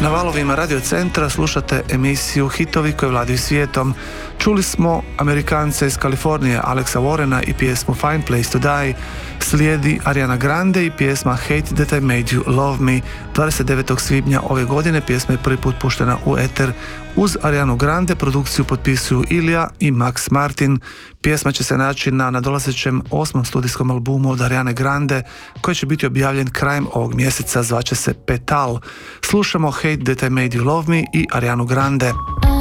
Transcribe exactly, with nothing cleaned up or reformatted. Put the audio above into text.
Na valovima Radio Centra slušate emisiju Hitovi koji vladaju svijetom. Čuli smo Amerikance iz Kalifornije Alexa Warrena i pjesmu Fine Place to Die. Slijedi Ariana Grande i pjesma Hate That I Made You Love Me. dvadeset devetog svibnja ove godine pjesma je prvi put puštena u eter. Uz Arianu Grande produkciju potpisuju Ilja i Max Martin. Pjesma će se naći na nadolazećem osmom studijskom albumu od Ariane Grande koji će biti objavljen krajem ovog mjeseca, zvaće se Petal. Slušamo Hate That I Made You Love Me i Arianu Grande.